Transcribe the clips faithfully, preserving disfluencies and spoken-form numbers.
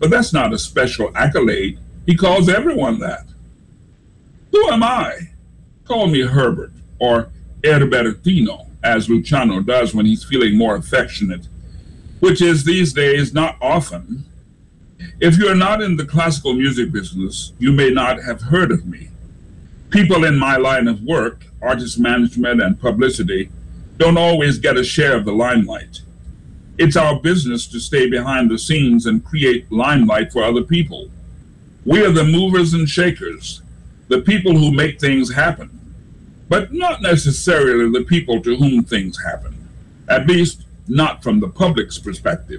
But that's not a special accolade. He calls everyone that. Who am I? Call me Herbert or Herbertino, as Luciano does when he's feeling more affectionate, which is these days not often. If you are not in the classical music business, you may not have heard of me. People in my line of work, artist management and publicity, don't always get a share of the limelight. It's our business to stay behind the scenes and create limelight for other people. We are the movers and shakers, the people who make things happen, but not necessarily the people to whom things happen, at least not from the public's perspective.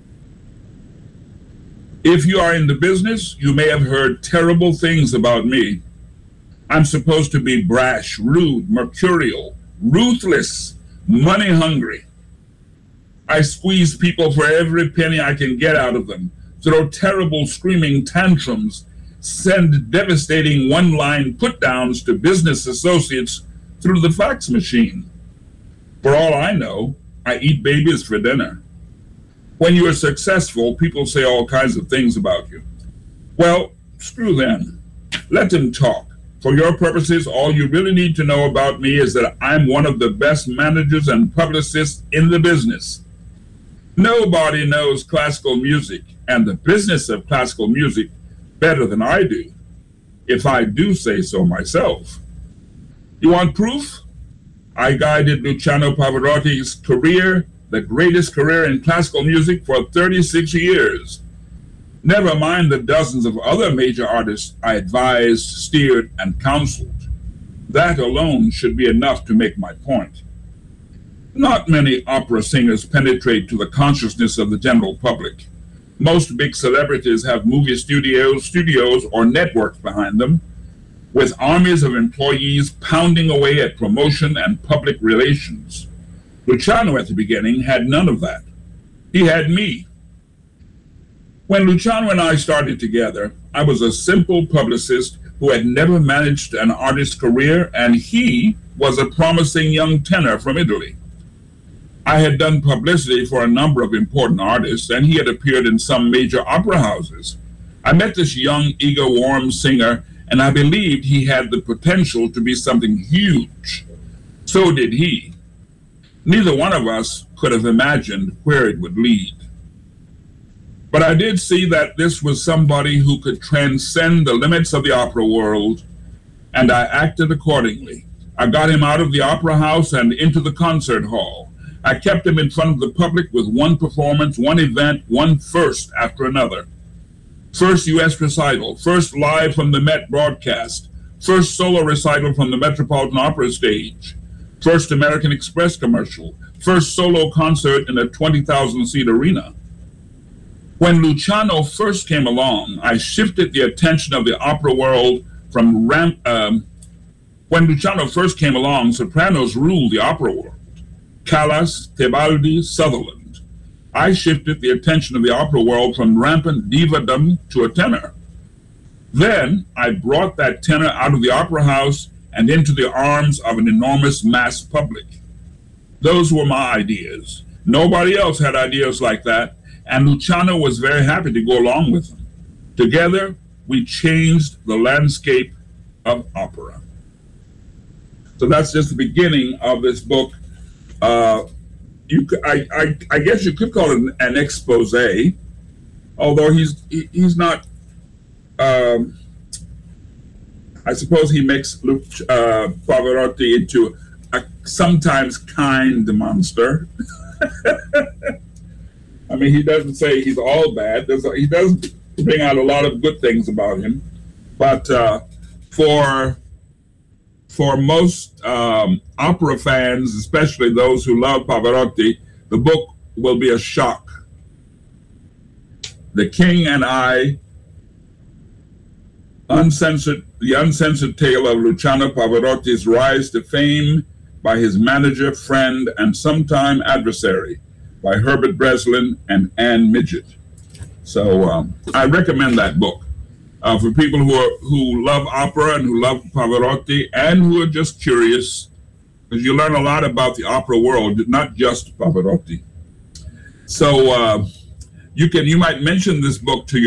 If you are in the business, you may have heard terrible things about me. I'm supposed to be brash, rude, mercurial, ruthless, money hungry. I squeeze people for every penny I can get out of them, throw terrible screaming tantrums, send devastating one-line put-downs to business associates through the fax machine. For all I know, I eat babies for dinner. When you are successful, people say all kinds of things about you. Well, screw them. Let them talk. For your purposes, all you really need to know about me is that I'm one of the best managers and publicists in the business. Nobody knows classical music and the business of classical music better than I do, if I do say so myself. You want proof? I guided Luciano Pavarotti's career, the greatest career in classical music, for thirty-six years. Never mind the dozens of other major artists I advised, steered, and counseled. That alone should be enough to make my point. Not many opera singers penetrate to the consciousness of the general public. Most big celebrities have movie studios, studios or networks behind them, with armies of employees pounding away at promotion and public relations. Luciano at the beginning had none of that. He had me. When Luciano and I started together, I was a simple publicist who had never managed an artist's career, and he was a promising young tenor from Italy. I had done publicity for a number of important artists, and he had appeared in some major opera houses. I met this young, eager, warm singer, and I believed he had the potential to be something huge. So did he. Neither one of us could have imagined where it would lead. But I did see that this was somebody who could transcend the limits of the opera world, and I acted accordingly. I got him out of the opera house and into the concert hall. I kept him in front of the public with one performance, one event, one first after another. First U S recital, first live from the Met broadcast, first solo recital from the Metropolitan Opera stage, first American Express commercial, first solo concert in a twenty thousand seat arena. When Luciano first came along, I shifted the attention of the opera world from ramp. Um, when Luciano first came along, sopranos ruled the opera world. Callas, Tebaldi, Sutherland. I shifted the attention of the opera world from rampant divadom to a tenor. Then I brought that tenor out of the opera house and into the arms of an enormous mass public. Those were my ideas. Nobody else had ideas like that, and Luciano was very happy to go along with them. Together, we changed the landscape of opera. So that's just the beginning of this book. Uh, you, I, I, I guess you could call it an, an expose, although he's he, he's not. Um, I suppose he makes Luc, uh, Pavarotti into a sometimes kind monster. I mean, he doesn't say he's all bad. There's a, he does bring out a lot of good things about him, but uh, for for most um, opera fans, especially those who love Pavarotti, the book will be a shock. The King and I, uncensored, the uncensored tale of Luciano Pavarotti's rise to fame by his manager, friend, and sometime adversary, by Herbert Breslin and Anne Midgett. So um, I recommend that book uh, for people who are who love opera and who love Pavarotti and who are just curious, because you learn a lot about the opera world, not just Pavarotti. So uh, you can you might mention this book to your